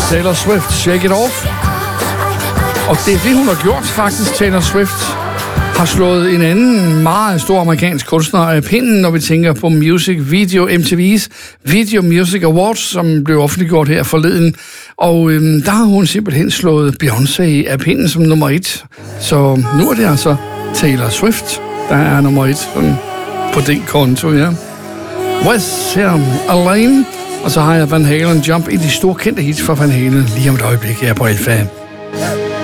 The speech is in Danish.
Taylor Swift, Shake It Off. Og det er det, hun har gjort faktisk, Taylor Swift. Har slået en anden meget stor amerikansk kunstner af pinden, når vi tænker på Music Video, MTV's Video Music Awards, som blev offentliggjort her forleden. Og der har hun simpelthen slået Beyoncé af pinden som nummer 1. Så nu er det altså Taylor Swift, der er nummer 1 på den konto, ja. West Ham Alone. Og så har jeg Van Halen Jump i de store kendte hits fra Van Halen lige om et øjeblik her på Alfa.